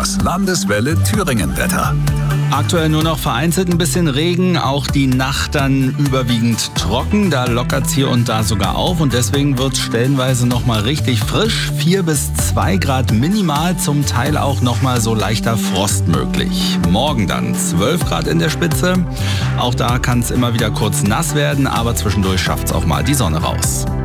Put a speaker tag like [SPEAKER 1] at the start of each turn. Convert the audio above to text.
[SPEAKER 1] Das Landeswelle Thüringen-Wetter.
[SPEAKER 2] Aktuell nur noch vereinzelt ein bisschen Regen, auch die Nacht dann überwiegend trocken. Da lockert es hier und da sogar auf und deswegen wird es stellenweise nochmal richtig frisch. 4 bis 2 Grad minimal, zum Teil auch nochmal so leichter Frost möglich. Morgen dann 12 Grad in der Spitze. Auch da kann es immer wieder kurz nass werden, aber zwischendurch schafft es auch mal die Sonne raus.